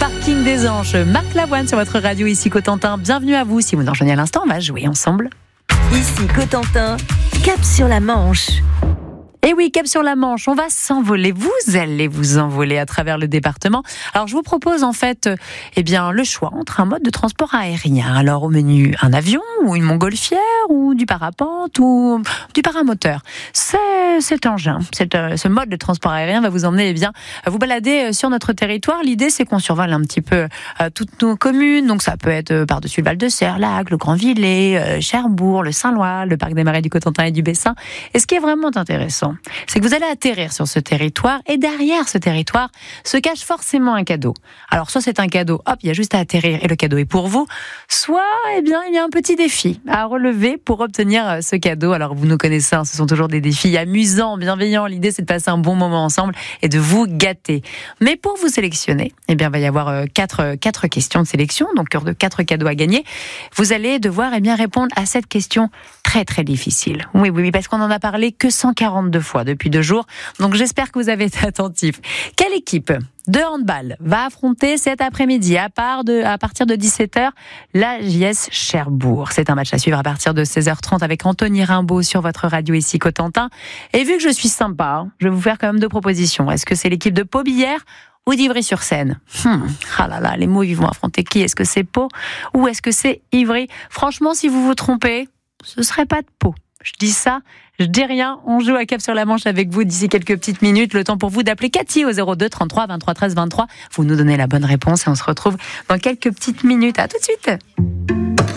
Parking des Anges. Marc Lavoine sur votre radio, ici Cotentin. Bienvenue à vous. Si vous nous rejoignez à l'instant, on va jouer ensemble. Ici Cotentin, cap sur la Manche. Et oui, cap sur la Manche, on va s'envoler. Vous allez vous envoler à travers le département. Alors, je vous propose en fait, le choix entre un mode de transport aérien. Alors, au menu, un avion ou une montgolfière ou du parapente ou du paramoteur. Cet engin, ce mode de transport aérien va vous emmener, vous balader sur notre territoire. L'idée, c'est qu'on survole un petit peu toutes nos communes. Donc, ça peut être par-dessus le Val-de-Serre, Lac, le Grand-Villers, Cherbourg, le Saint-Lois, le parc des Marais du Cotentin et du Bessin. Et ce qui est vraiment intéressant, c'est que vous allez atterrir sur ce territoire et derrière ce territoire se cache forcément un cadeau. Alors soit c'est un cadeau, hop, il y a juste à atterrir et le cadeau est pour vous, soit il y a un petit défi à relever pour obtenir ce cadeau. Alors vous nous connaissez, ce sont toujours des défis amusants, bienveillants. L'idée c'est de passer un bon moment ensemble et de vous gâter. Mais pour vous sélectionner, il va y avoir quatre questions de sélection, donc 4 cadeaux à gagner. Vous allez devoir répondre à cette question très très difficile. Oui, parce qu'on en a parlé que 142 fois depuis 2 jours. Donc j'espère que vous avez été attentifs. Quelle équipe de handball va affronter cet après-midi à partir de 17h la JS Cherbourg? C'est un match à suivre à partir de 16h30 avec Anthony Rimbaud sur votre radio ici Cotentin. Et vu que je suis sympa, je vais vous faire quand même 2 propositions. Est-ce que c'est l'équipe de Pau-Billère ou d'Ivry-sur-Seine? Les mots, ils vont affronter qui? Est-ce que c'est Pau ou est-ce que c'est Ivry? Franchement, si vous vous trompez, ce serait pas de Pau. Je dis ça, je dis rien. On joue à cap sur la Manche avec vous d'ici quelques petites minutes. Le temps pour vous d'appeler Cathy au 02 33 23 13 23. Vous nous donnez la bonne réponse et on se retrouve dans quelques petites minutes. À tout de suite.